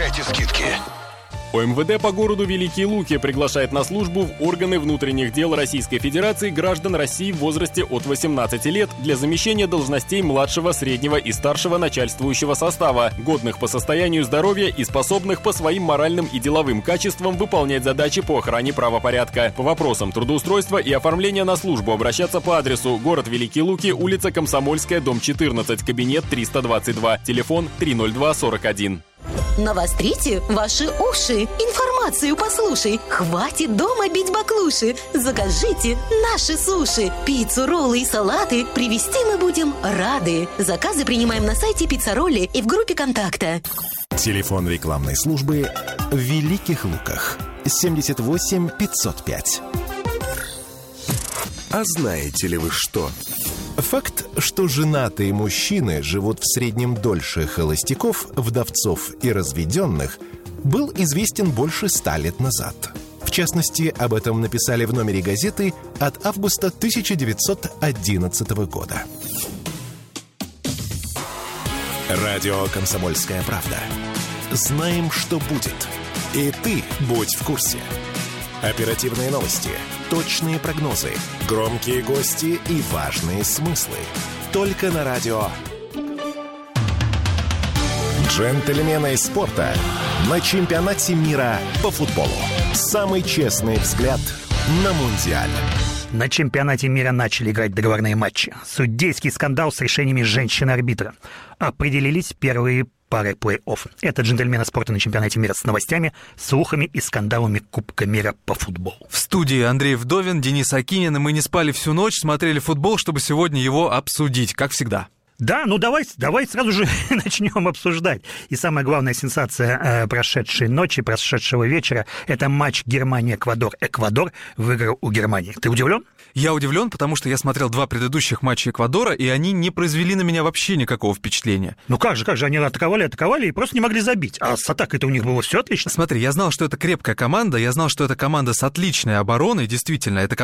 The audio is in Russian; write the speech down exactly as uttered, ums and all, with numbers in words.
получайте скидки. ОМВД по городу Великие Луки приглашает на службу в органы внутренних дел Российской Федерации граждан России в возрасте от восемнадцати лет для замещения должностей младшего, среднего и старшего начальствующего состава, годных по состоянию здоровья и способных по своим моральным и деловым качествам выполнять задачи по охране правопорядка. По вопросам трудоустройства и оформления на службу обращаться по адресу: город Великие Луки, улица Комсомольская, дом четырнадцать, кабинет триста двадцать два, телефон три ноль два сорок один. Навострите ваши уши, информацию послушай. Хватит дома бить баклуши. Закажите наши суши. Пиццу, роллы и салаты привезти мы будем рады. Заказы принимаем на сайте Пиццаролли и в группе контакта. Телефон рекламной службы в Великих Луках. семьдесят восемь пятьсот пять. А знаете ли вы что? Факт, что женатые мужчины живут в среднем дольше холостяков, вдовцов и разведенных, был известен больше ста лет назад. В частности, об этом написали в номере газеты от августа тысяча девятьсот одиннадцатого года. Радио «Комсомольская правда». Знаем, что будет. И ты будь в курсе. Оперативные новости, точные прогнозы, громкие гости и важные смыслы. Только на радио. Джентльмены спорта на чемпионате мира по футболу. Самый честный взгляд на Мундиаль. На чемпионате мира начали играть договорные матчи. Судейский скандал с решениями женщины-арбитра. Определились первые пары плей-офф. Это «Джентльмены спорта на чемпионате мира» с новостями, слухами и скандалами Кубка мира по футболу. В студии Андрей Вдовин, Денис Акинин, и мы не спали всю ночь, смотрели футбол, чтобы сегодня его обсудить, как всегда. Да, ну давай, давай сразу же начнем обсуждать. И самая главная сенсация э, прошедшей ночи, прошедшего вечера, это матч Германия-Эквадор. Эквадор выиграл у Германии. Ты удивлен? Я удивлен, потому что я смотрел два предыдущих матча Эквадора, и они не произвели на меня вообще никакого впечатления. Ну как же, как же, они атаковали, атаковали и просто не могли забить. А с атакой-то у них было все отлично. Смотри, я знал, что это крепкая команда, я знал, что это команда с отличной обороной, действительно, это команда